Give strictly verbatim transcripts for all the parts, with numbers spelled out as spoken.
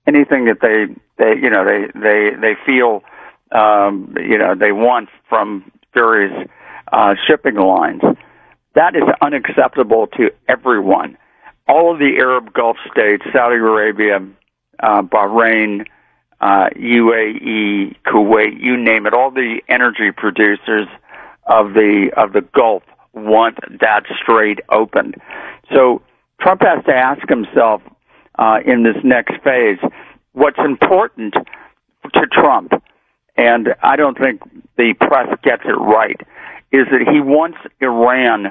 anything that they, they you know, they, they, they feel, um, you know, they want from various uh, shipping lines. That is unacceptable to everyone. All of the Arab Gulf states, Saudi Arabia, uh, Bahrain, uh, U A E, Kuwait, you name it, all the energy producers of the of the Gulf want that Strait opened. So Trump has to ask himself uh, in this next phase what's important to Trump, and I don't think the press gets it right, is that he wants Iran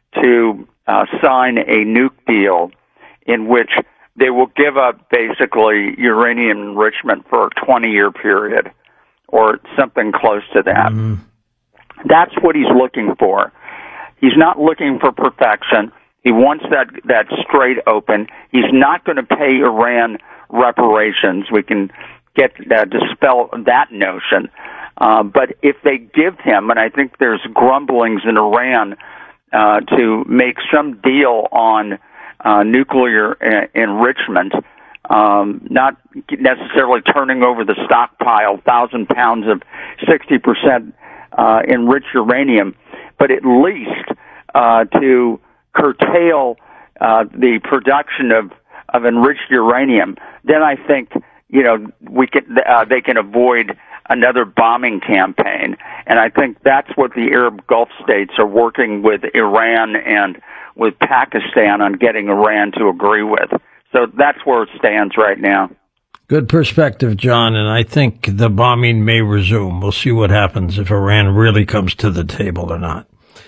to uh, sign a nuke deal in which they will give up basically uranium enrichment for a twenty-year period or something close to that. Mm. That's what he's looking for. He's not looking for perfection. He wants that, that strait open. He's not going to pay Iran reparations. We can get uh, dispel that notion. Uh, but if they give him, and I think there's grumblings in Iran uh, to make some deal on uh, nuclear uh, enrichment, um, not necessarily turning over the stockpile, thousand pounds of sixty percent uh, enriched uranium, but at least uh, to curtail uh, the production of, of enriched uranium, then I think, you know, we can, uh, they can avoid another bombing campaign. And I think that's what the Arab Gulf states are working with Iran and with Pakistan on getting Iran to agree with. So that's where it stands right now. Good perspective, John, and I think the bombing may resume. We'll see what happens if Iran really comes to the table or not.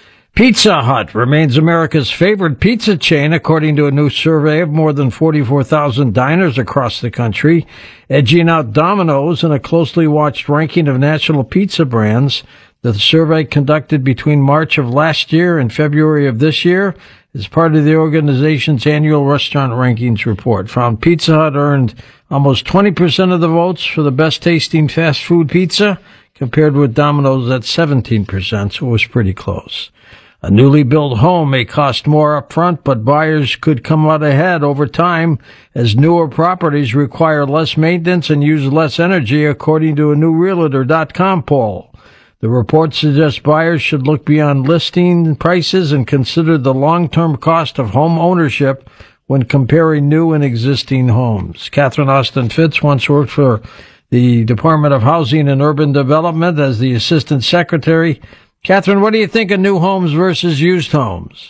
Pizza Hut remains America's favorite pizza chain, according to a new survey of more than forty-four thousand diners across the country, edging out Domino's in a closely watched ranking of national pizza brands. The survey, conducted between March of last year and February of this year, is part of the organization's annual restaurant rankings report, found Pizza Hut earned almost twenty percent of the votes for the best-tasting fast food pizza, compared with Domino's at seventeen percent, so it was pretty close. A newly built home may cost more upfront, but buyers could come out ahead over time as newer properties require less maintenance and use less energy, according to a new Realtor dot com poll. The report suggests buyers should look beyond listing prices and consider the long-term cost of home ownership when comparing new and existing homes. Catherine Austin Fitts once worked for the Department of Housing and Urban Development as the Assistant Secretary. Catherine, what do you think of new homes versus used homes?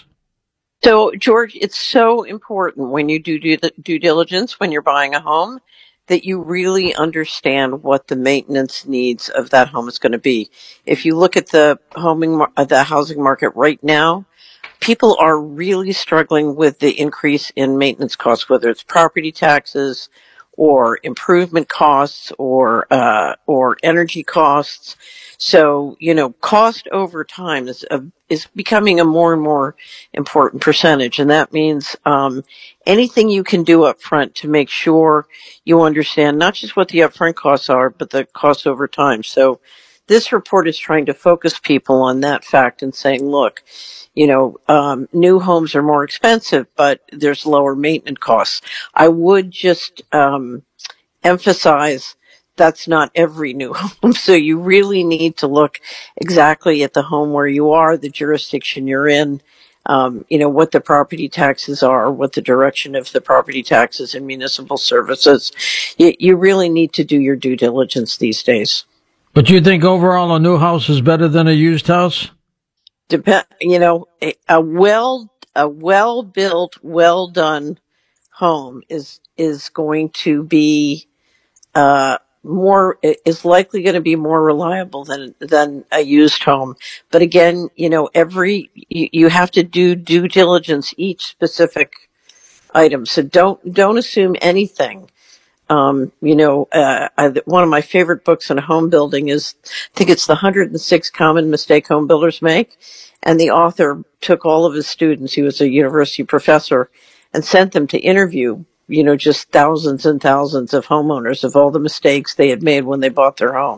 So, George, it's so important when you do due, due diligence, when you're buying a home, that you really understand what the maintenance needs of that home is going to be. If you look at the homing, the housing market right now, people are really struggling with the increase in maintenance costs, whether it's property taxes or improvement costs or uh, or energy costs. So, you know, cost over time is a, is becoming a more and more important percentage, and that means um, anything you can do up front to make sure you understand not just what the upfront costs are, but the costs over time. So, this report is trying to focus people on that fact and saying, look, you know, um, new homes are more expensive, but there's lower maintenance costs. I would just um, emphasize that's not every new home. So you really need to look exactly at the home where you are, the jurisdiction you're in, um, you know, what the property taxes are, what the direction of the property taxes and municipal services. You, you really need to do your due diligence these days. But you think overall a new house is better than a used house? Depend, you know, a, a well, a well-built, well-done home is, is going to be, uh, more, is likely going to be more reliable than, than a used home. But again, you know, every, you, you have to do due diligence each specific item. So don't, don't assume anything. Um, you know, uh, I, one of my favorite books on home building is, I think it's the one hundred six Common Mistake Home Builders Make. And the author took all of his students, he was a university professor, and sent them to interview, you know, just thousands and thousands of homeowners of all the mistakes they had made when they bought their home.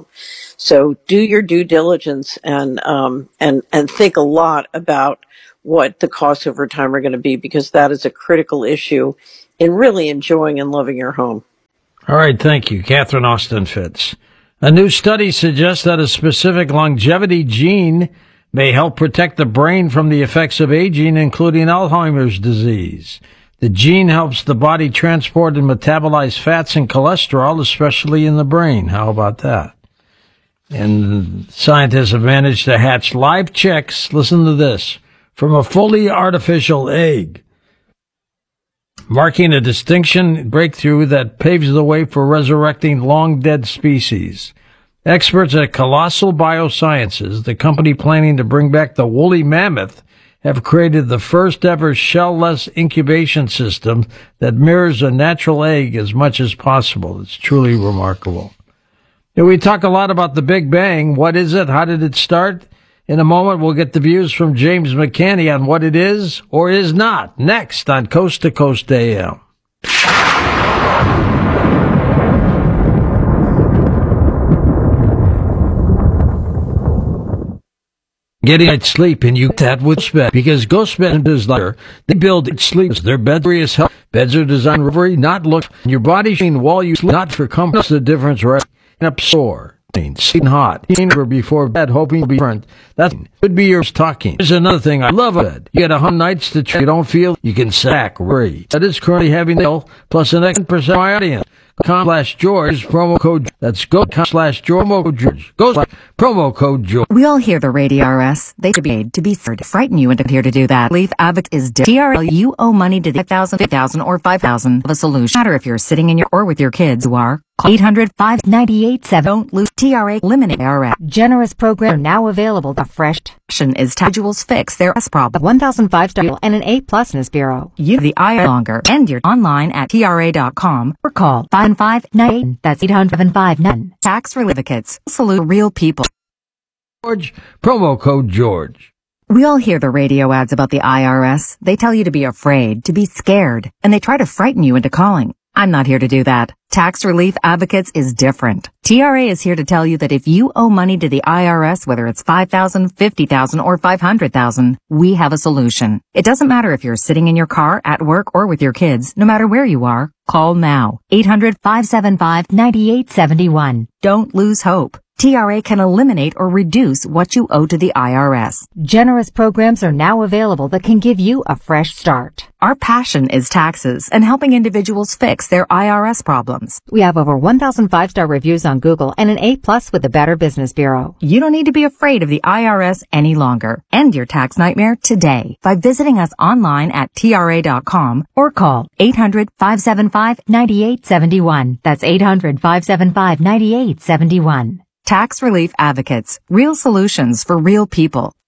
So do your due diligence and, um, and, and think a lot about what the costs over time are going to be, because that is a critical issue in really enjoying and loving your home. All right, thank you. Catherine Austin Fitts. A new study suggests that a specific longevity gene may help protect the brain from the effects of aging, including Alzheimer's disease. The gene helps the body transport and metabolize fats and cholesterol, especially in the brain. How about that? And scientists have managed to hatch live chicks, listen to this, from a fully artificial egg, marking a distinction breakthrough that paves the way for resurrecting long-dead species. Experts at Colossal Biosciences, the company planning to bring back the woolly mammoth, have created the first-ever shell-less incubation system that mirrors a natural egg as much as possible. It's truly remarkable. Now, we talk a lot about the Big Bang. What is it? How did it start? In a moment, we'll get the views from James McCanny on what it is or is not. Next on Coast to Coast A M. Getting night sleep, and you get that with Ghostbed, because Ghostbed is like they build sleeps. Their beds are help. Beds are designed for recovery, not look. Your body sheen while you sleep, not for comfort. That's the difference, right? Up sore. Sitting hot, never before bed, hoping to be different. That could be yours talking. Here's another thing I love about it. You get a hundred nights to try. You don't feel you can sack worry. That is currently having the plus an extra percent of my audience. Com slash George promo code. That's go com slash promo code George. Go slash promo code George. We all hear the radio I R S. They to be to be scared, frighten you into here to do that. Leave Abbott is T R A. You owe money to the thousand, five thousand, or five thousand of a solution. No matter if you're sitting in your or with your kids who are. Call eight hundred, five nine eight, seven. Don't lose T R A. Eliminate I R S. Generous program now available. The fresh action is Taguals fix their S problem. one thousand five star and an A plus in this bureau. You the I R S longer. And you're online at T R A dot com or call five five nine eight. That's eight hundred, five nine. Tax Relief Salute real people. George, promo code George. We all hear the radio ads about the I R S. They tell you to be afraid, to be scared, and they try to frighten you into calling. I'm not here to do that. Tax Relief Advocates is different. T R A is here to tell you that if you owe money to the I R S, whether it's five thousand, fifty thousand, or five hundred thousand, we have a solution. It doesn't matter if you're sitting in your car, at work, or with your kids, no matter where you are. Call now. eight hundred, five seven five, nine eight seven one. Don't lose hope. T R A can eliminate or reduce what you owe to the I R S. Generous programs are now available that can give you a fresh start. Our passion is taxes and helping individuals fix their I R S problems. We have over one thousand five-star reviews on Google and an A plus with the Better Business Bureau. You don't need to be afraid of the I R S any longer. End your tax nightmare today by visiting us online at T R A dot com or call eight hundred, five seven five, nine eight seven one. That's eight hundred, five seven five, nine eight seven one. Tax Relief Advocates. Real solutions for real people.